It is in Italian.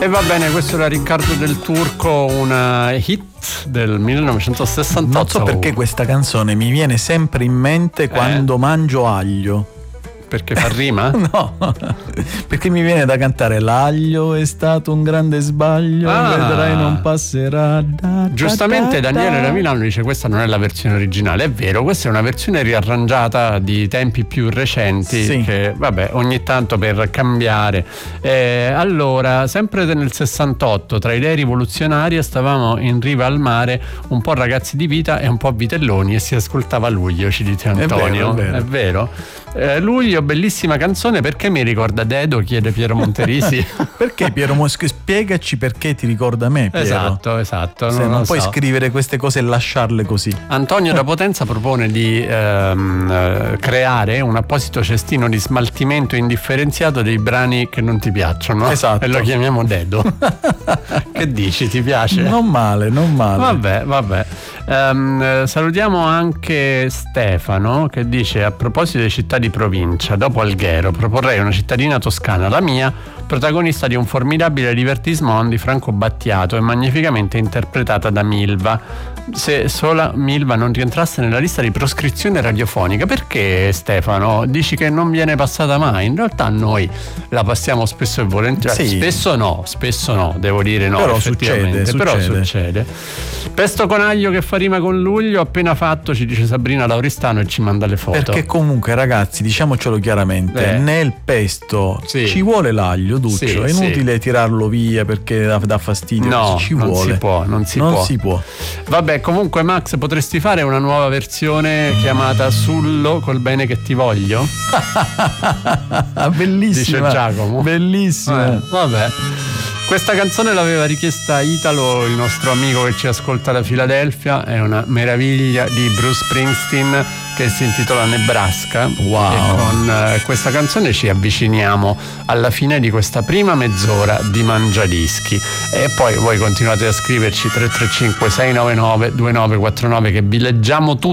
E va bene, questo era Riccardo Del Turco, una hit del 1968. Non so perché questa canzone mi viene sempre in mente quando mangio aglio. Perché fa rima? No, perché mi viene da cantare l'aglio è stato un grande sbaglio, vedrai non passerà. Giustamente Daniele da Milano dice questa non è la versione originale. È vero, questa è una versione riarrangiata di tempi più recenti, sì, che vabbè ogni tanto per cambiare. Allora, sempre nel 68, tra i dei rivoluzionari, stavamo in riva al mare, un po' ragazzi di vita e un po' vitelloni, e si ascoltava Luglio, ci dice Antonio. È vero. Luglio, bellissima canzone, perché mi ricorda Dedo, chiede Piero Monterisi. Perché Piero spiegaci perché ti ricorda me, Piero. Esatto. Se non puoi scrivere queste cose e lasciarle così. Antonio da Potenza propone di creare un apposito cestino di smaltimento indifferenziato dei brani che non ti piacciono. Esatto. E lo chiamiamo Dedo. Che dici, ti piace? Non male. Vabbè. Salutiamo anche Stefano, che dice: a proposito di città di provincia, dopo Alghero proporrei una cittadina toscana, la mia, protagonista di un formidabile divertissement di Franco Battiato e magnificamente interpretata da Milva. Se sola Milva non rientrasse nella lista di proscrizione radiofonica. Perché, Stefano? Dici che non viene passata mai? In realtà noi la passiamo spesso e volentieri. Sì. Spesso no, devo dire no. Però succede. Pesto con aglio che fa rima con luglio, appena fatto, ci dice Sabrina Lauristano e ci manda le foto. Perché comunque, ragazzi, diciamocelo chiaramente, nel pesto ci vuole l'aglio, Duccio, è inutile tirarlo via perché dà fastidio. No, ci non vuole. Non si può. Vabbè, comunque Max, potresti fare una nuova versione chiamata Sullo col bene che ti voglio? Bellissima. Dice Giacomo. Bellissima. Vabbè. Questa canzone l'aveva richiesta Italo, il nostro amico che ci ascolta da Filadelfia. È una meraviglia di Bruce Springsteen che si intitola Nebraska. Wow. E con questa canzone ci avviciniamo alla fine di questa prima mezz'ora di Mangiadischi. E poi voi continuate a scriverci 335 699 2949 che vi leggiamo tutti.